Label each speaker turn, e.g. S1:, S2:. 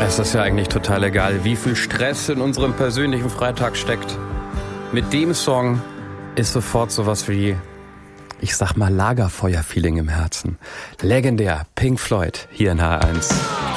S1: Es ist ja eigentlich total egal, wie viel Stress in unserem persönlichen Freitag steckt. Mit dem Song ist sofort sowas wie, ich sag mal, Lagerfeuer-Feeling im Herzen. Legendär, Pink Floyd, hier in H1.